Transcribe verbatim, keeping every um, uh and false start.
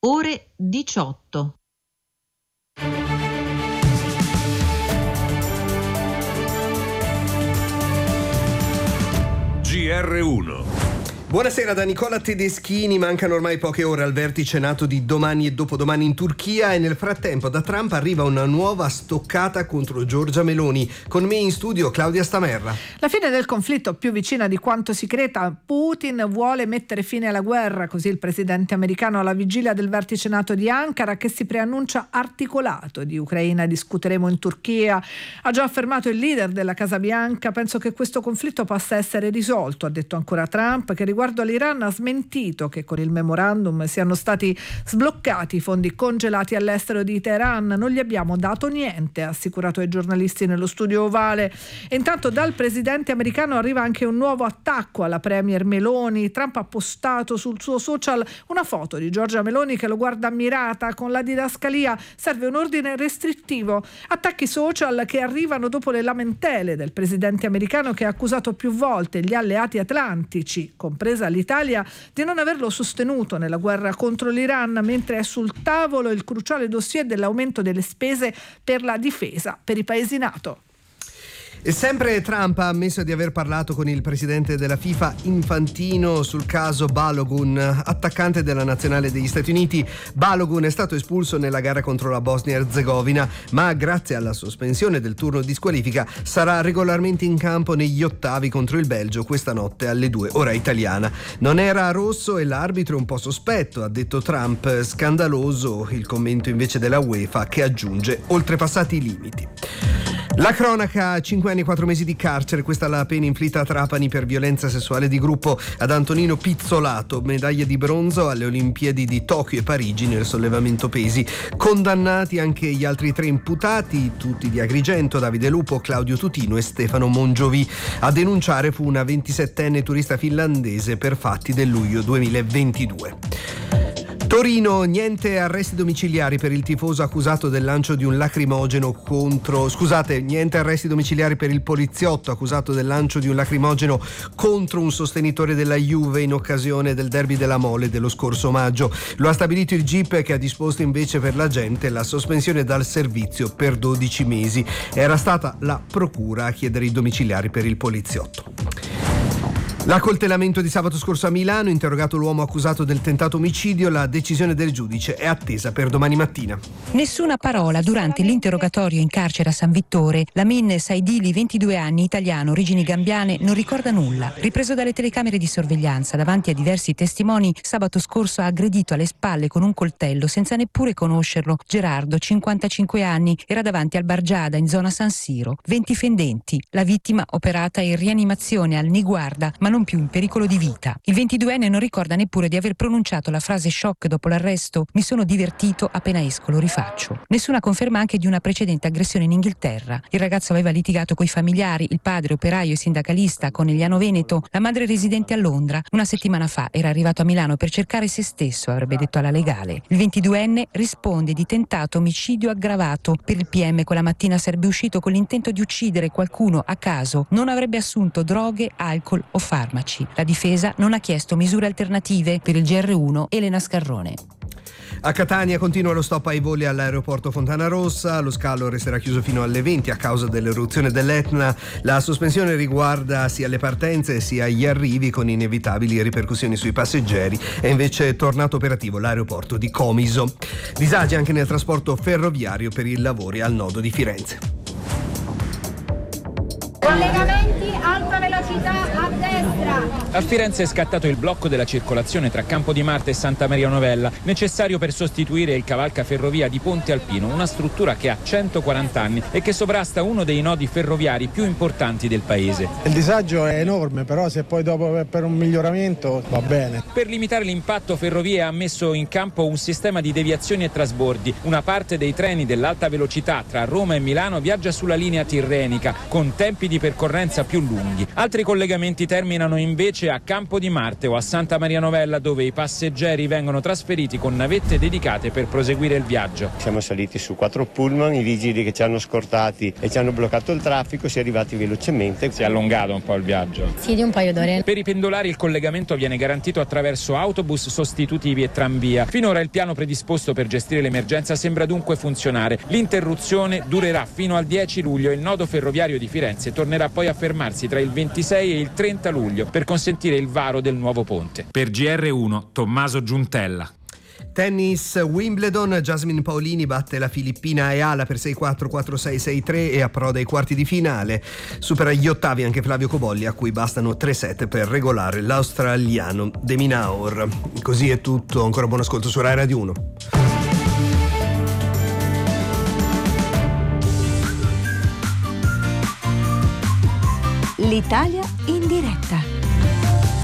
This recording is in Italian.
ore diciotto. G R uno. Buonasera da Nicola Tedeschini. Mancano ormai poche ore al vertice NATO di domani e dopodomani in Turchia e nel frattempo da Trump arriva una nuova stoccata contro Giorgia Meloni. Con me in studio Claudia Stamerra. La fine del conflitto più vicina di quanto si creda. Putin vuole mettere fine alla guerra, così il presidente americano alla vigilia del vertice NATO di Ankara, che si preannuncia articolato. Di Ucraina discuteremo in Turchia. Ha già affermato il leader della Casa Bianca: penso che questo conflitto possa essere risolto, ha detto ancora Trump, che riguardo all'Iran ha smentito che con il memorandum siano stati sbloccati i fondi congelati all'estero di Teheran. Non gli abbiamo dato niente, ha assicurato ai giornalisti nello studio ovale. E intanto dal presidente americano arriva anche un nuovo attacco alla premier Meloni. Trump ha postato sul suo social una foto di Giorgia Meloni che lo guarda ammirata con la didascalia: serve un ordine restrittivo. Attacchi social che arrivano dopo le lamentele del presidente americano, che ha accusato più volte gli alleati atlantici, compresa l'Italia, di non averlo sostenuto nella guerra contro l'Iran, mentre è sul tavolo il cruciale dossier dell'aumento delle spese per la difesa per i paesi NATO. E sempre Trump ha ammesso di aver parlato con il presidente della FIFA Infantino sul caso Balogun, attaccante della nazionale degli Stati Uniti. Balogun è stato espulso nella gara contro la Bosnia-Erzegovina, ma grazie alla sospensione del turno di squalifica sarà regolarmente in campo negli ottavi contro il Belgio questa notte alle due, ora italiana. Non era rosso e l'arbitro è un po' sospetto, ha detto Trump. Scandaloso il commento invece della UEFA, che aggiunge: oltrepassati i limiti. La cronaca: cinque anni e quattro mesi di carcere, questa la pena inflitta a Trapani per violenza sessuale di gruppo ad Antonino Pizzolato, medaglia di bronzo alle Olimpiadi di Tokyo e Parigi nel sollevamento pesi. Condannati anche gli altri tre imputati, tutti di Agrigento: Davide Lupo, Claudio Tutino e Stefano Mongiovi. A denunciare fu una ventisettenne turista finlandese per fatti del luglio duemilaventidue. Torino, niente arresti domiciliari per il tifoso accusato del lancio di un lacrimogeno contro scusate, niente arresti domiciliari per il poliziotto accusato del lancio di un lacrimogeno contro un sostenitore della Juve in occasione del derby della Mole dello scorso maggio. Lo ha stabilito il G I P, che ha disposto invece per l'agente la sospensione dal servizio per dodici mesi. Era stata la procura a chiedere i domiciliari per il poliziotto. L'accoltellamento di sabato scorso a Milano, interrogato l'uomo accusato del tentato omicidio, la decisione del giudice è attesa per domani mattina. Nessuna parola durante l'interrogatorio in carcere a San Vittore. Lamin Saidili, ventidue anni, italiano, origini gambiane, non ricorda nulla. Ripreso dalle telecamere di sorveglianza davanti a diversi testimoni, sabato scorso ha aggredito alle spalle con un coltello senza neppure conoscerlo Gerardo, cinquantacinque anni, era davanti al Bar Giada in zona San Siro. venti fendenti, la vittima operata in rianimazione al Niguarda, ma non più in pericolo di vita. Il ventiduenne non ricorda neppure di aver pronunciato la frase shock dopo l'arresto: mi sono divertito, appena esco lo rifaccio. Nessuna conferma anche di una precedente aggressione in Inghilterra. Il ragazzo aveva litigato coi familiari, il padre operaio e sindacalista Conegliano Veneto, la madre residente a Londra. Una settimana fa era arrivato a Milano per cercare se stesso, avrebbe detto alla legale. Il ventiduenne risponde di tentato omicidio aggravato. Per il P M quella mattina sarebbe uscito con l'intento di uccidere qualcuno a caso, non avrebbe assunto droghe, alcol o farmaci. La difesa non ha chiesto misure alternative. Per il G R uno, Elena Scarrone. A Catania continua lo stop ai voli all'aeroporto Fontana Rossa, lo scalo resterà chiuso fino alle venti a causa dell'eruzione dell'Etna. La sospensione riguarda sia le partenze sia gli arrivi, con inevitabili ripercussioni sui passeggeri. È invece tornato operativo l'aeroporto di Comiso. Disagi anche nel trasporto ferroviario per i lavori al nodo di Firenze. Collegamenti alta velocità a destra. A Firenze è scattato il blocco della circolazione tra Campo di Marte e Santa Maria Novella, necessario per sostituire il cavalcaferrovia di Ponte Alpino, una struttura che ha centoquaranta anni e che sovrasta uno dei nodi ferroviari più importanti del paese. Il disagio è enorme, però se poi dopo per un miglioramento va bene. Per limitare l'impatto, Ferrovie ha messo in campo un sistema di deviazioni e trasbordi. Una parte dei treni dell'alta velocità tra Roma e Milano viaggia sulla linea tirrenica, con tempi di percorrenza più lunghi. Altri collegamenti terminano invece a Campo di Marte o a Santa Maria Novella, dove i passeggeri vengono trasferiti con navette dedicate per proseguire il viaggio. Siamo saliti su quattro pullman, i vigili che ci hanno scortati e ci hanno bloccato il traffico, si è arrivati velocemente. Si è allungato un po' il viaggio? Sì, di un paio d'ore. Per i pendolari il collegamento viene garantito attraverso autobus sostitutivi e tranvia. Finora il piano predisposto per gestire l'emergenza sembra dunque funzionare. L'interruzione durerà fino al dieci luglio e il nodo ferroviario di Firenze tornerà poi a fermarsi tra il ventisei e il trenta luglio per consentire il varo del nuovo ponte. Per G R uno, Tommaso Giuntella. Tennis Wimbledon, Jasmine Paolini batte la filippina Ayala per sei quattro, quattro sei, sei tre e approda ai quarti di finale. Supera gli ottavi anche Flavio Cobolli, a cui bastano tre set per regolare l'australiano De Minaur. Così è tutto, ancora buon ascolto su Rai Radio uno. L'Italia in diretta.